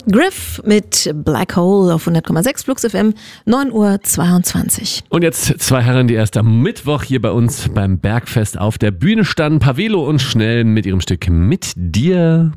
Griff mit Black Hole auf 100,6 Flux FM, 9:22 Uhr. Und jetzt zwei Herren, die erst am Mittwoch hier bei uns beim Bergfest auf der Bühne standen. Pavelo und Schnell mit ihrem Stück Mit dir.